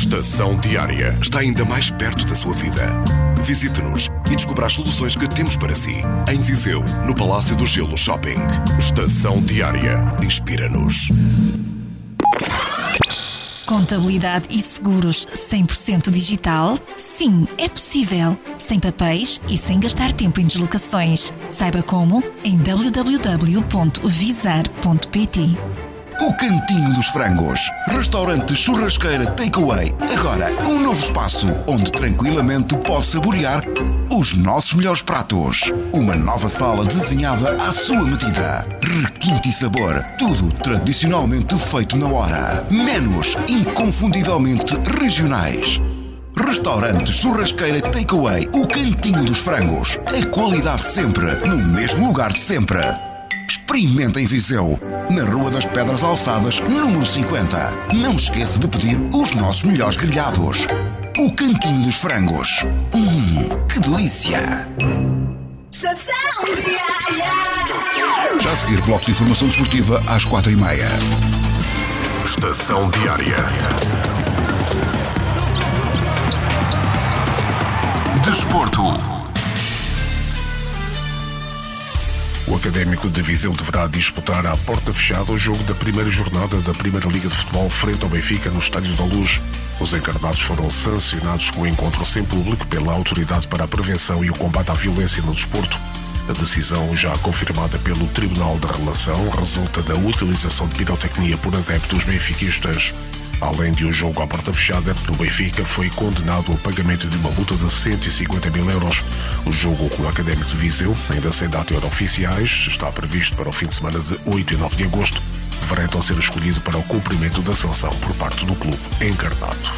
Estação Diária está ainda mais perto da sua vida. Visite-nos e descubra as soluções que temos para si. Em Viseu, no Palácio do Gelo Shopping. Estação Diária. Inspira-nos. Contabilidade e seguros 100% digital? Sim, é possível. Sem papéis e sem gastar tempo em deslocações. Saiba como em www.visar.pt. O Cantinho dos Frangos. Restaurante churrasqueira takeaway. Agora, um novo espaço onde tranquilamente pode saborear os nossos melhores pratos. Uma nova sala desenhada à sua medida. Requinte e sabor. Tudo tradicionalmente feito na hora. Menus inconfundivelmente regionais. Restaurante churrasqueira takeaway. O Cantinho dos Frangos. A qualidade sempre, no mesmo lugar de sempre. Experimenta em Viseu, na Rua das Pedras Alçadas, número 50. Não esqueça de pedir os nossos melhores grelhados. O Cantinho dos Frangos. Que delícia! Estação Diária. Já a seguir, bloco de informação desportiva às 4h30. Estação Diária. Desporto. O Académico de Viseu deverá disputar à porta fechada o jogo da primeira jornada da Primeira Liga de Futebol frente ao Benfica no Estádio da Luz. Os encarnados foram sancionados com o encontro sem público pela Autoridade para a Prevenção e o Combate à Violência no Desporto. A decisão, já confirmada pelo Tribunal da Relação, resulta da utilização de pirotecnia por adeptos benfiquistas. Além de um jogo à porta fechada, o Benfica foi condenado ao pagamento de uma multa de 150 mil euros. O jogo com o Académico de Viseu, ainda sem data oficiais, está previsto para o fim de semana de 8 e 9 de agosto. Deverá então ser escolhido para o cumprimento da sanção por parte do clube encarnado.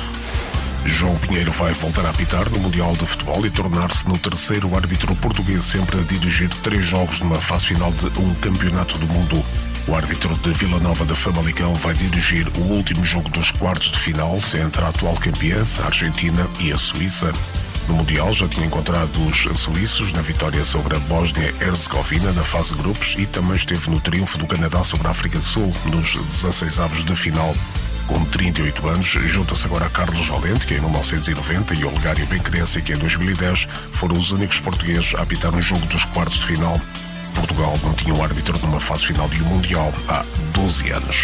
João Pinheiro vai voltar a apitar no Mundial de Futebol e tornar-se no terceiro árbitro português sempre a dirigir 3 jogos numa fase final de um campeonato do mundo. O árbitro de Vila Nova de Famalicão vai dirigir o último jogo dos quartos de final entre a atual campeã, a Argentina, e a Suíça. No Mundial já tinha encontrado os suíços na vitória sobre a Bósnia-Herzegovina na fase de grupos e também esteve no triunfo do Canadá sobre a África do Sul nos 16avos de final. Com 38 anos, junta-se agora a Carlos Valente, que em 1990, e Olegário Benquerense, que em 2010 foram os únicos portugueses a apitar um jogo dos quartos de final. Portugal não tinha um árbitro numa fase final de um Mundial há 12 anos.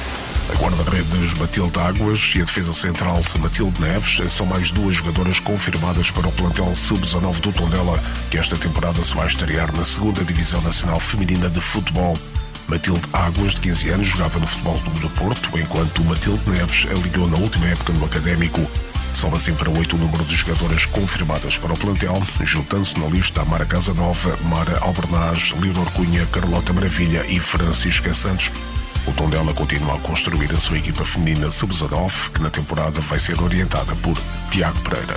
A guarda-redes Matilde Águas e a defesa central de Matilde Neves são mais 2 jogadoras confirmadas para o plantel sub-19 do Tondela, que esta temporada se vai estrear na 2ª Divisão Nacional Feminina de Futebol. Matilde Águas, de 15 anos, jogava no Futebol Clube do Porto, enquanto Matilde Neves aligou na última época no Académico. São assim para 8 o número de jogadoras confirmadas para o plantel, juntando-se na lista a Mara Casanova, Mara Albernaz, Leonor Cunha, Carlota Maravilha e Francisca Santos. O Tondela continua a construir a sua equipa feminina sub-19, que na temporada vai ser orientada por Tiago Pereira.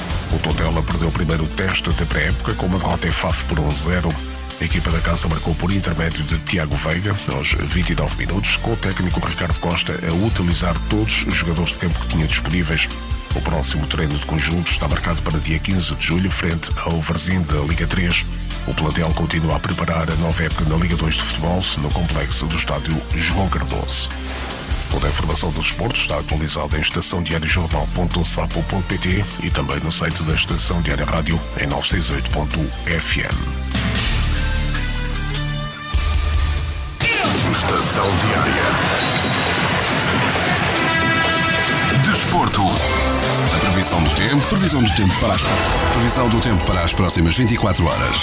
O Tondela perdeu o primeiro teste da pré-época com uma derrota em Faf por 1-0. A equipa da casa marcou por intermédio de Tiago Veiga, aos 29 minutos, com o técnico Ricardo Costa a utilizar todos os jogadores de campo que tinha disponíveis. O próximo treino de conjunto está marcado para dia 15 de julho, frente ao Varzim da Liga 3. O plantel continua a preparar a nova época na Liga 2 de Futebol, no complexo do estádio João Cardoso. Toda a informação do desporto está atualizada em estaçãodiariojornal.sapo.pt e também no site da Estação Diária Rádio em 968.fm. Estação Diária. Desporto. A previsão do tempo para as próximas 24 horas.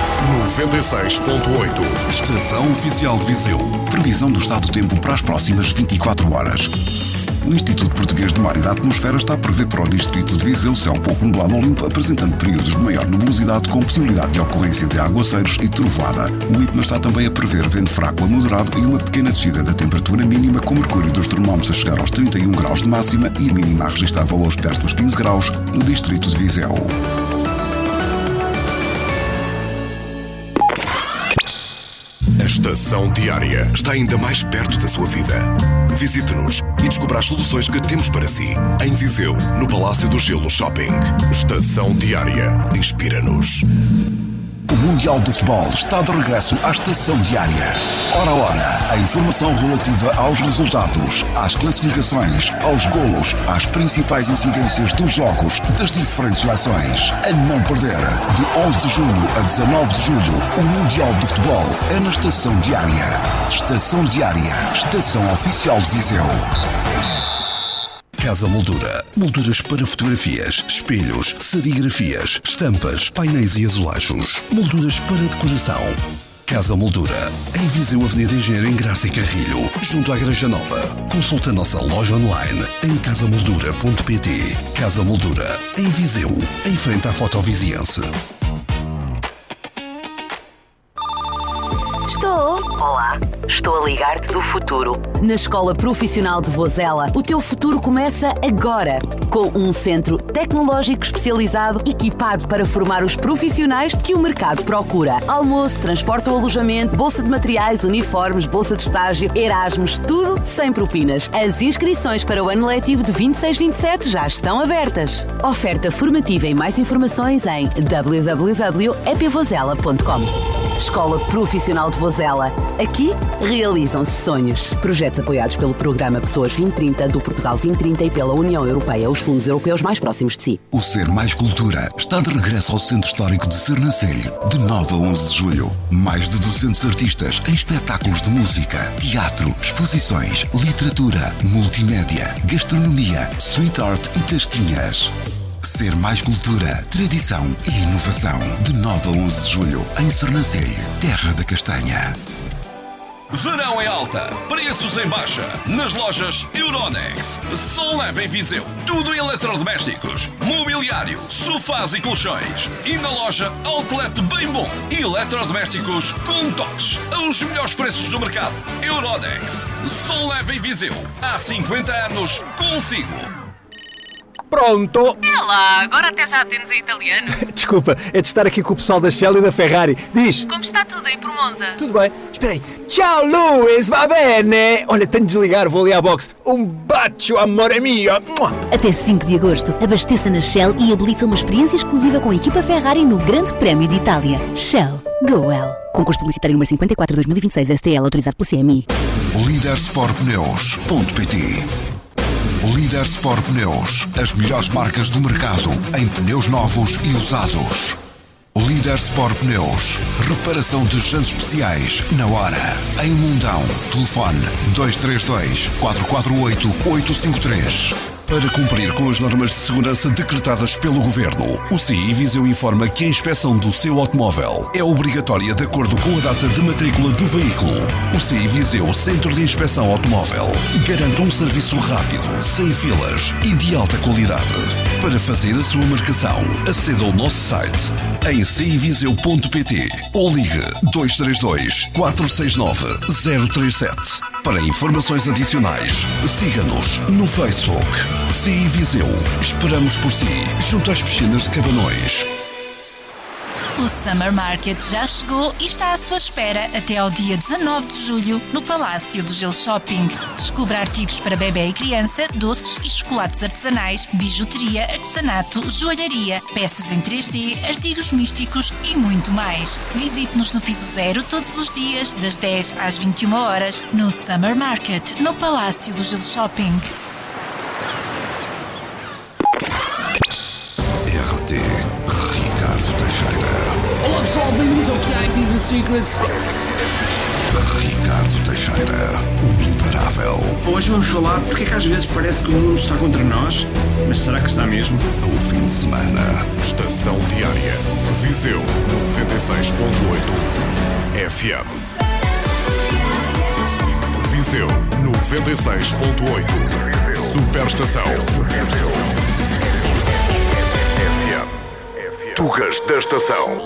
96.8. Estação Oficial de Viseu. Previsão do estado do tempo para as próximas 24 horas. O Instituto Português de Mar e da Atmosfera está a prever para o distrito de Viseu céu pouco nublado ou limpo, apresentando períodos de maior nebulosidade com possibilidade de ocorrência de aguaceiros e trovoada. O IPMA está também a prever vento fraco a moderado e uma pequena descida da temperatura mínima, com o mercúrio dos termómetros a chegar aos 31 graus de máxima e a mínima a registrar valores perto dos 15 graus no distrito de Viseu. A Estação Diária está ainda mais perto da sua vida. Visite-nos e descubra as soluções que temos para si. Em Viseu, no Palácio do Gelo Shopping. Estação Diária. Inspira-nos. O Mundial de Futebol está de regresso à Estação Diária. Hora a hora, a informação relativa aos resultados, às classificações, aos golos, às principais incidências dos jogos das diferentes seleções. A não perder, de 11 de junho a 19 de julho, o Mundial de Futebol é na Estação Diária. Estação Diária, estação oficial de Viseu. Casa Moldura. Molduras para fotografias, espelhos, serigrafias, estampas, painéis e azulejos. Molduras para decoração. Casa Moldura. Em Viseu, Avenida Engenheiro Graça e Carrilho, junto à Igreja Nova. Consulta a nossa loja online em casamoldura.pt. Casa Moldura. Em Viseu, em frente à Fotoviziense. Estou. Olá, estou a ligar-te do futuro. Na Escola Profissional de Vozela, o teu futuro começa agora. Com um centro tecnológico especializado equipado para formar os profissionais que o mercado procura. Almoço, transporte ou alojamento, bolsa de materiais, uniformes, bolsa de estágio, Erasmus, tudo sem propinas. As inscrições para o ano letivo de 26-27 já estão abertas. Oferta formativa e mais informações em www.epvozela.com. Escola Profissional de Vozela. Aqui realizam-se sonhos. Projetos apoiados pelo Programa Pessoas 2030 do Portugal 2030 e pela União Europeia, os fundos europeus mais próximos de si. O Ser Mais Cultura está de regresso ao Centro Histórico de Sernancelho, de 9 a 11 de julho. Mais de 200 artistas em espetáculos de música, teatro, exposições, literatura, multimédia, gastronomia, street art e tasquinhas. Ser Mais Cultura, tradição e inovação. De 9 a 11 de julho, em Sernancelho, terra da castanha. Verão em alta, preços em baixa, nas lojas Euronext. Só leva em Viseu tudo em eletrodomésticos, mobiliário, sofás e colchões. E na loja Outlet Bem Bom, eletrodomésticos com toques, aos melhores preços do mercado. Euronext, só leva em Viseu. Há 50 anos, consigo. Pronto! É lá, agora até já atendes em italiano. Desculpa, é de estar aqui com o pessoal da Shell e da Ferrari. Diz! Como está tudo aí por Monza? Tudo bem. Espera aí. Ciao, Luís, va bene? Olha, tenho de desligar, vou ali à boxe. Um bacio, amore mio. Até 5 de agosto, abasteça na Shell e habilita uma experiência exclusiva com a equipa Ferrari no Grande Prémio de Itália. Shell. Go well. Concurso publicitário número 54/2026 STL, autorizado pelo CMI. Lidersportpneus.pt. Líder Sport Pneus, as melhores marcas do mercado em pneus novos e usados. Líder Sport Pneus, reparação de jantes especiais na hora. Em Mundão, telefone 232 448 853. Para cumprir com as normas de segurança decretadas pelo Governo, o CI Viseu informa que a inspeção do seu automóvel é obrigatória de acordo com a data de matrícula do veículo. O CI Viseu Centro de Inspeção Automóvel garante um serviço rápido, sem filas e de alta qualidade. Para fazer a sua marcação, aceda ao nosso site em civiseu.pt ou ligue 232 469 037. Para informações adicionais, siga-nos no Facebook. CI Viseu. Esperamos por si, junto às piscinas de Cabanões. O Summer Market já chegou e está à sua espera até ao dia 19 de julho no Palácio do Gelo Shopping. Descubra artigos para bebê e criança, doces e chocolates artesanais, bijuteria, artesanato, joalharia, peças em 3D, artigos místicos e muito mais. Visite-nos no Piso Zero todos os dias, das 10 às 21 horas, no Summer Market, no Palácio do Gelo Shopping. RT Ricardo Teixeira. Olá pessoal, bem-vindos ao QI Business Secrets. Ricardo Teixeira, o imparável. Hoje vamos falar porque é que às vezes parece que o mundo está contra nós, mas será que está mesmo? O fim de semana. Estação Diária, Viseu 96.8 FM. Viseu 96.8 Superestação. Tugas da Estação.